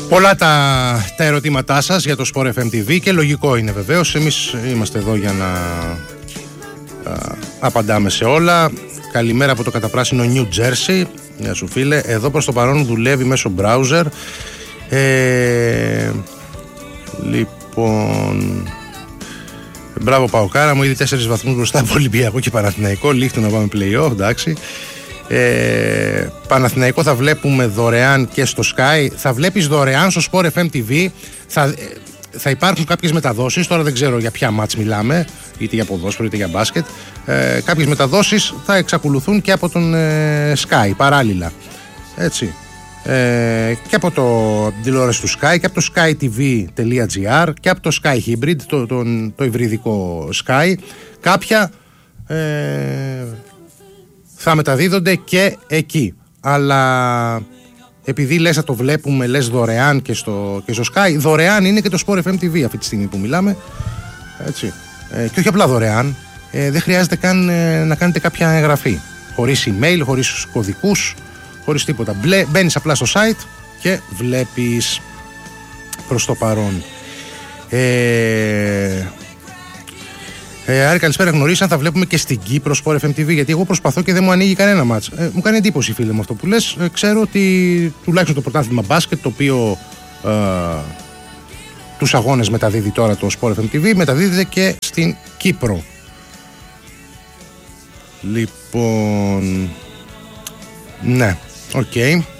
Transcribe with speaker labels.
Speaker 1: Πολλά τα ερωτήματά σας για το Sport FM TV και λογικό είναι βεβαίως. Εμείς είμαστε εδώ για να απαντάμε σε όλα. Καλημέρα από το καταπράσινο New Jersey. Γεια σου φίλε. Εδώ προς το παρόν δουλεύει μέσω browser. Λοιπόν, μπράβο Παοκάρα μου, ήδη 4 βαθμούς μπροστά από Ολυμπιακό και Παναθηναϊκό. Λίχτω να πάμε play-off, εντάξει. Παναθηναϊκό θα βλέπουμε δωρεάν και στο Sky. Θα βλέπεις δωρεάν στο Sport FM TV. Θα υπάρχουν κάποιες μεταδόσεις. Τώρα δεν ξέρω για ποια μάτς μιλάμε, είτε για ποδόσφαιρο είτε για μπάσκετ. Κάποιες μεταδόσεις θα εξακολουθούν και από τον Sky παράλληλα. Έτσι. Και από την τηλεόραση του Sky και από το skytv.gr και από το Sky Hybrid, το υβριδικό Sky. Κάποια θα μεταδίδονται και εκεί. Αλλά επειδή λες να το βλέπουμε, λες δωρεάν και στο Sky, δωρεάν είναι και το Sport FM TV αυτή τη στιγμή που μιλάμε. Έτσι. Και όχι απλά δωρεάν, δεν χρειάζεται καν να κάνετε κάποια εγγραφή. Χωρίς email, χωρίς κωδικούς, χωρίς τίποτα. Μπαίνεις απλά στο site και βλέπεις προς το παρόν. Άρη, καλησπέρα. Γνωρίζεις αν θα βλέπουμε και στην Κύπρο Sport FM TV? Γιατί εγώ προσπαθώ και δεν μου ανοίγει κανένα μάτς. Μου κάνει εντύπωση, φίλε, με αυτό που λες. Ξέρω ότι τουλάχιστον το πρωτάθλημα μπάσκετ, το οποίο τους αγώνες μεταδίδει τώρα το Sport FM TV, μεταδίδεται και στην Κύπρο. Λοιπόν, ναι, οκ.